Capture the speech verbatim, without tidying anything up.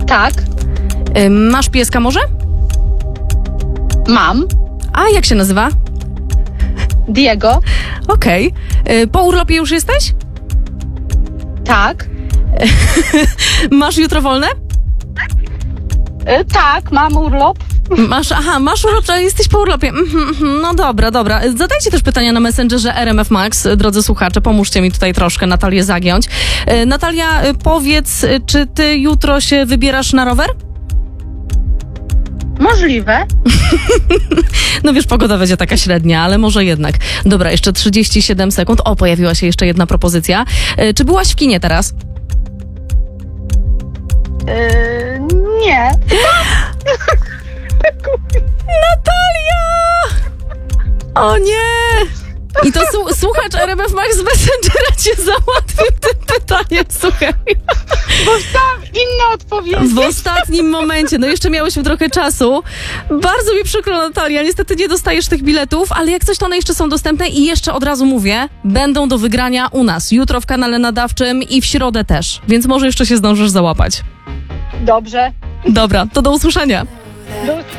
Tak, Y, masz pieska może? mam. A jak się nazywa? Diego. Okej. Y, po urlopie już jesteś? Tak. Masz jutro wolne? Y, tak, mam urlop. Masz, aha, masz urlop, ale jesteś po urlopie. Mhm, mhm, no dobra, dobra. Zadajcie też pytania na Messengerze R M F Max, drodzy słuchacze. Pomóżcie mi tutaj troszkę Natalię zagiąć. Y, Natalia, y, powiedz, y, czy ty jutro się wybierasz na rower? Możliwe. No wiesz, pogoda będzie taka średnia, ale może jednak. Dobra, jeszcze trzydzieści siedem sekund. O, pojawiła się jeszcze jedna propozycja. Y, czy byłaś w kinie teraz? Y, nie. Natalia! O nie! I to su- słuchacz R M F Max z Messengera cię załatwił tym pytaniem, słuchaj. Bo tam inne odpowiedzi. W ostatnim momencie, no jeszcze miałyśmy trochę czasu. Bardzo mi przykro, Natalia, niestety nie dostajesz tych biletów, ale jak coś, to one jeszcze są dostępne i jeszcze od razu mówię, będą do wygrania u nas. Jutro w kanale nadawczym i w środę też, więc może jeszcze się zdążysz załapać. Dobrze. Dobra, to do usłyszenia. Do